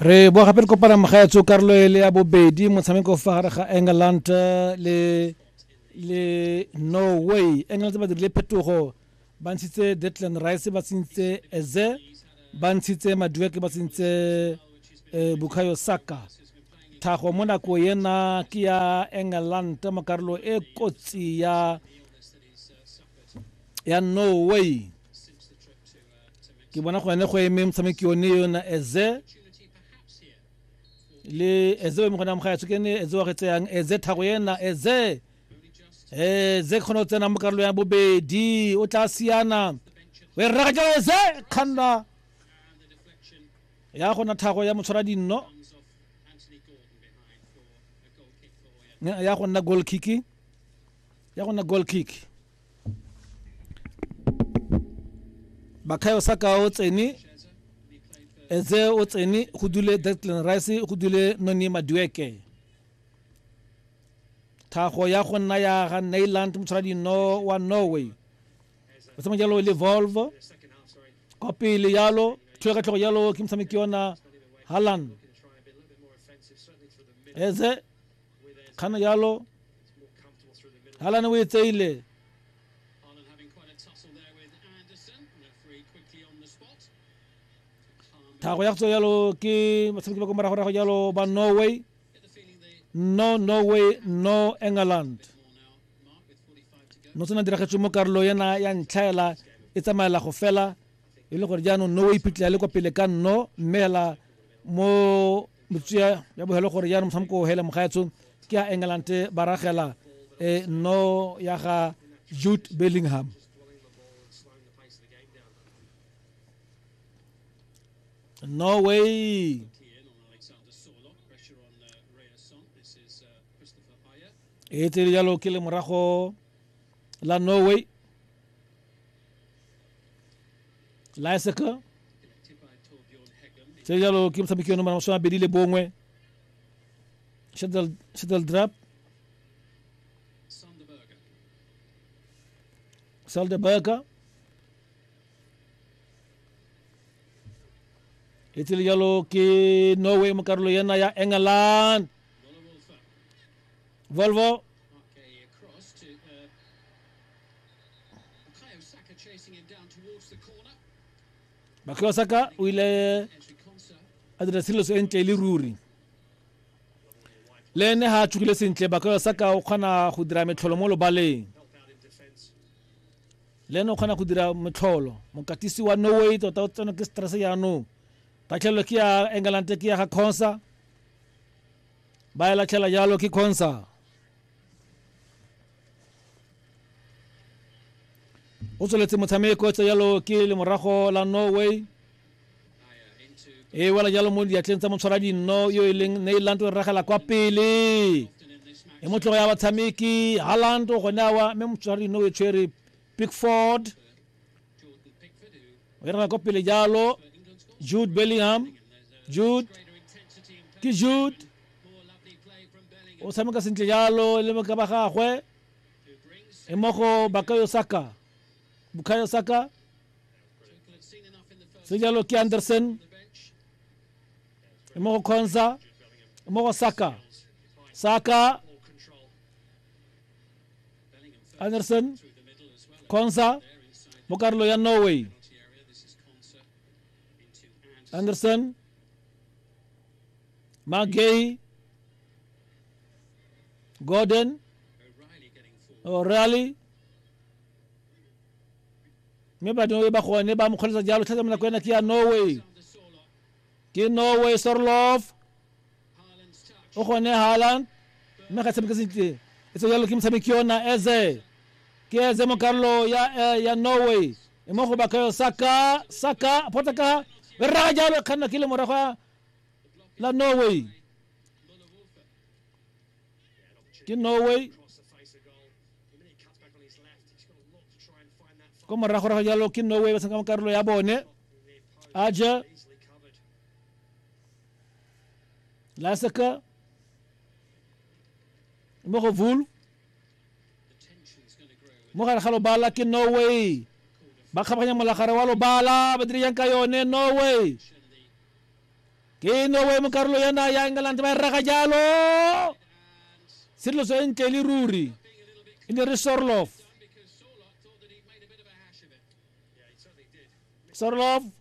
re bo gape re kopana magaetso karolo le ya bobedi motshameko fa gare ga England le Norway. England ba dirile phetogo ba ntshitse Declan Rice ba tsintse Eze ba ntshitse Madueke ba tsintse Bukayo Saka. Thago mo nako yena ke ya England mo karolo e kotsi ya Norway. Ke bona go ene go eme motshameki yona Eze le Eze mo gona mogaya tsukene Eze wa getsang Eze Thago yena Eze khona tsena mo karolo ya bobedi o tla siana we rra ga Eze khanda ya gona Thago ya motshwara dinno ya gona goal kick Bukayo Saka o tsene Eze o tsene go dule Declan Rice go dule Noni Madueke. Thago ya go nna ya ga Neyland motshwara dino wa Norway o tsama jalo le Volvo ka pele yalo tshwega tlhogo yalo ke motshameki yona Haaland. Eze khana yalo Haaland o etseile Thago ya tso yalo ke motshameki ba go mara go yalo ba Norway no England no tsena dira go mo karolo yena ya ntlhaela e tsamaela go fela e le gore jaanong Norway pitla le kwa pele ka no mmela mo motsia ya bohelo gore jaanong motshameko o hela mogaetso ke ya England ba ragela no ya ga Jude Bellingham. Norway e tiri yalo ke le morago la Norway la Isaka tiri yalo ke motshameki yo nomara masoma bedi le bongwe Shuttle drop Saldeberger e tiri yalo ke Norway mo karolo yena ya England Volvo Bukayo Saka o ile a dira selo se entle le ruri le ne ha tsukile sentle Bukayo Saka o kgona go dira metlholo mo lobaleng le ne o kgona go dira metlholo mokatisi wa Norway tota o tsena ke stress ya no ta tlhelo ke ya England ke ya ga Konsa ba ela tlhela jalo ke Konsa o tsholetse motshameko tsa yalo ke le morago la Norway wala jalo mo diatleng tsa motshwara dinno yo e leng Neyland o ragela kwa pele e motlogo ya batshameki Haaland o gona wa me motshwara dinno e tshwere Pickford o ragela kwa pele jalo Jude Bellingham Jude o tshameka sentle jalo le mo ka ba gagwe e mogo Bukayo Saka se jalo ke Anderson e mogo Konsa e mogo Saka Anderson Konsa mo karolo ya Norway Anderson Magay Gordon O'Reilly me ba do ba go ne ba mo kholisa jalo tlhatsa mona kwena ke ya Norway Sorloth o gone Haaland me ga tshameka sentle e tso jalo ke motshameki yona Eze ke Eze mo karolo ya Norway e mo go Bukayo Saka potaka ra jalo khana ke le morago la Norway ke Norway ko morago ra jalo ke Norway ba tsanga karolo ya bone aja la Saka mo go Vul mo ga galo bala ke Norway ba kgabaganya molagare wa lobala ba dire yang ka yone Norway ke ke Norway mo karolo yana ya England ba raga jalo silo so enteli ruri ine re Sorlov